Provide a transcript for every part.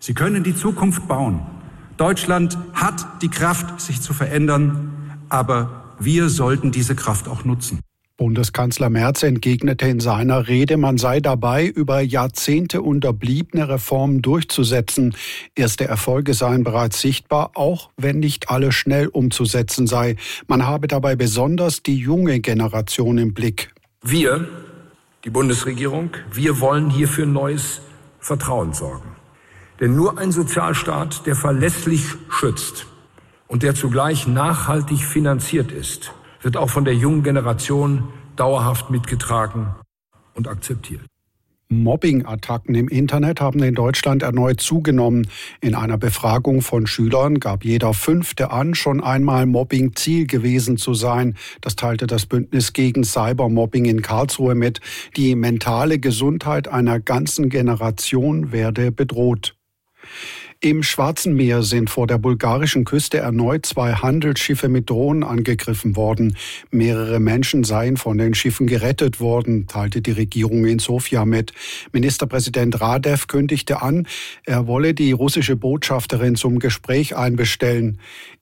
Sie können die Zukunft bauen. Deutschland hat die Kraft, sich zu verändern, aber wir sollten diese Kraft auch nutzen. Bundeskanzler Merz entgegnete in seiner Rede, man sei dabei, über Jahrzehnte unterbliebene Reformen durchzusetzen. Erste Erfolge seien bereits sichtbar, auch wenn nicht alle schnell umzusetzen sei. Man habe dabei besonders die junge Generation im Blick. Wir, die Bundesregierung, wir wollen hier für neues Vertrauen sorgen. Denn nur ein Sozialstaat, der verlässlich schützt und der zugleich nachhaltig finanziert ist, wird auch von der jungen Generation dauerhaft mitgetragen und akzeptiert. Mobbing-Attacken im Internet haben in Deutschland erneut zugenommen. In einer Befragung von Schülern gab jeder 5. an, schon einmal Mobbing Ziel gewesen zu sein. Das teilte das Bündnis gegen Cybermobbing in Karlsruhe mit. Die mentale Gesundheit einer ganzen Generation werde bedroht. Im Schwarzen Meer sind vor der bulgarischen Küste erneut 2 Handelsschiffe mit Drohnen angegriffen worden. Mehrere Menschen seien von den Schiffen gerettet worden, teilte die Regierung in Sofia mit. Ministerpräsident Radev kündigte an, er wolle die russische Botschafterin zum Gespräch einbestellen.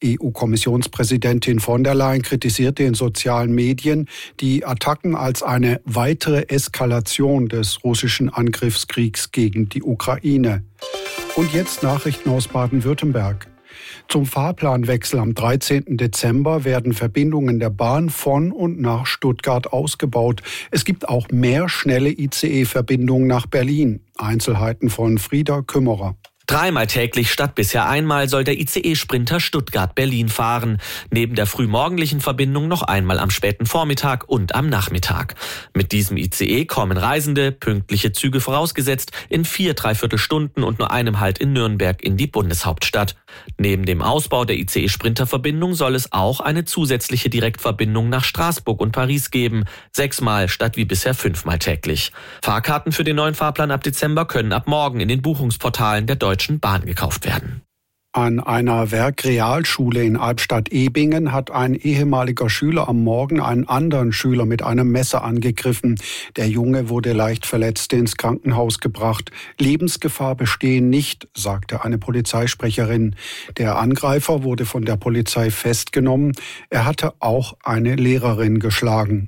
EU-Kommissionspräsidentin von der Leyen kritisierte in sozialen Medien die Attacken als eine weitere Eskalation des russischen Angriffskriegs gegen die Ukraine. Und jetzt Nachrichten aus Baden-Württemberg. Zum Fahrplanwechsel am 13. Dezember werden Verbindungen der Bahn von und nach Stuttgart ausgebaut. Es gibt auch mehr schnelle ICE-Verbindungen nach Berlin. Einzelheiten von Frieda Kümmerer. 3-mal täglich statt bisher einmal soll der ICE-Sprinter Stuttgart-Berlin fahren. Neben der frühmorgendlichen Verbindung noch einmal am späten Vormittag und am Nachmittag. Mit diesem ICE kommen Reisende, pünktliche Züge vorausgesetzt, in 4 Dreiviertelstunden und nur einem Halt in Nürnberg in die Bundeshauptstadt. Neben dem Ausbau der ICE-Sprinter-Verbindung soll es auch eine zusätzliche Direktverbindung nach Straßburg und Paris geben. 6-mal statt wie bisher 5-mal täglich. Fahrkarten für den neuen Fahrplan ab Dezember können ab morgen in den Buchungsportalen der Deutschen Bahn gekauft werden. An einer Werkrealschule in Albstadt-Ebingen hat ein ehemaliger Schüler am Morgen einen anderen Schüler mit einem Messer angegriffen. Der Junge wurde leicht verletzt ins Krankenhaus gebracht. Lebensgefahr bestehe nicht, sagte eine Polizeisprecherin. Der Angreifer wurde von der Polizei festgenommen. Er hatte auch eine Lehrerin geschlagen.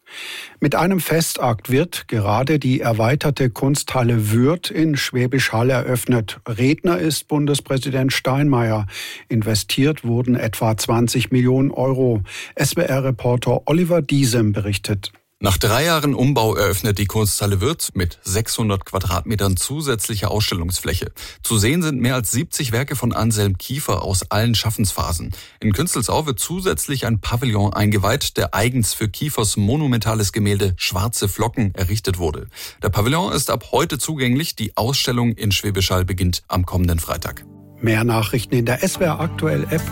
Mit einem Festakt wird gerade die erweiterte Kunsthalle Würth in Schwäbisch Hall eröffnet. Redner ist Bundespräsident Steinmeier. Investiert wurden etwa 20 Millionen Euro. SWR-Reporter Oliver Diesem berichtet. Nach 3 Jahren Umbau eröffnet die Kunsthalle Würth mit 600 Quadratmetern zusätzliche Ausstellungsfläche. Zu sehen sind mehr als 70 Werke von Anselm Kiefer aus allen Schaffensphasen. In Künzelsau wird zusätzlich ein Pavillon eingeweiht, der eigens für Kiefers monumentales Gemälde Schwarze Flocken errichtet wurde. Der Pavillon ist ab heute zugänglich. Die Ausstellung in Schwäbisch Hall beginnt am kommenden Freitag. Mehr Nachrichten in der SWR Aktuell App.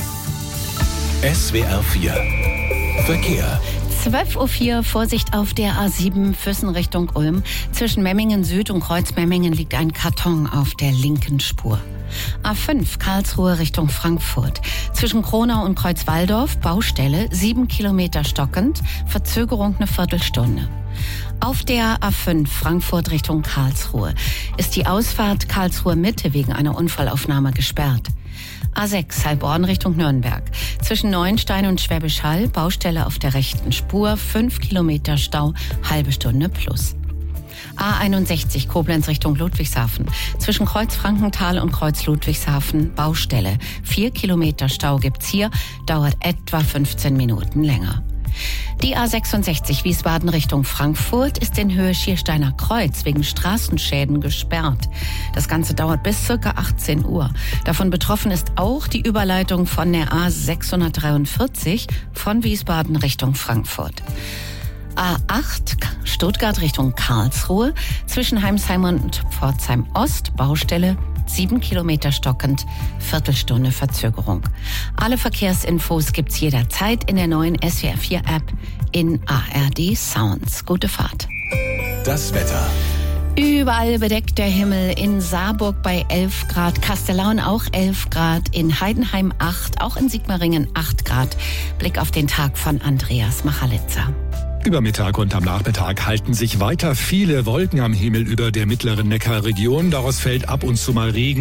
SWR 4 Verkehr. 12.04 Uhr, Vorsicht auf der A7 Füssen Richtung Ulm. Zwischen Memmingen Süd und Kreuzmemmingen liegt ein Karton auf der linken Spur. A5 Karlsruhe Richtung Frankfurt. Zwischen Kronau und Kreuzwaldorf Baustelle, 7 Kilometer stockend, Verzögerung eine Viertelstunde. Auf der A5 Frankfurt Richtung Karlsruhe ist die Ausfahrt Karlsruhe Mitte wegen einer Unfallaufnahme gesperrt. A6 Heilbronn Richtung Nürnberg. Zwischen Neuenstein und Schwäbisch Hall Baustelle auf der rechten Spur, 5 Kilometer Stau, halbe Stunde plus. A61 Koblenz Richtung Ludwigshafen. Zwischen Kreuz Frankenthal und Kreuz Ludwigshafen Baustelle. 4 Kilometer Stau gibt's hier, dauert etwa 15 Minuten länger. Die A66 Wiesbaden Richtung Frankfurt ist in Höhe Schiersteiner Kreuz wegen Straßenschäden gesperrt. Das Ganze dauert bis ca. 18 Uhr. Davon betroffen ist auch die Überleitung von der A643 von Wiesbaden Richtung Frankfurt. A8 Stuttgart Richtung Karlsruhe, zwischen Heimsheim und Pforzheim Ost Baustelle, 7 Kilometer stockend, Viertelstunde Verzögerung. Alle Verkehrsinfos gibt's jederzeit in der neuen SWR 4 App in ARD Sounds. Gute Fahrt. Das Wetter. Überall bedeckt der Himmel, in Saarburg bei 11 Grad, Kastellaun auch 11 Grad, in Heidenheim 8, auch in Sigmaringen 8 Grad. Blick auf den Tag von Andreas Machalitzer. Über Mittag und am Nachmittag halten sich weiter viele Wolken am Himmel über der mittleren Neckarregion. Daraus fällt ab und zu mal Regen.